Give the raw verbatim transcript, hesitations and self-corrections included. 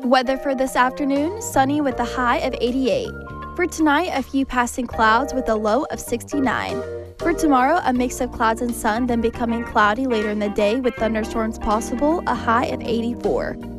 Weather for this afternoon, sunny with a high of eighty-eight. For tonight, a few passing clouds with a low of sixty-nine. For tomorrow, a mix of clouds and sun, then becoming cloudy later in the day with thunderstorms possible, a high of eighty-four.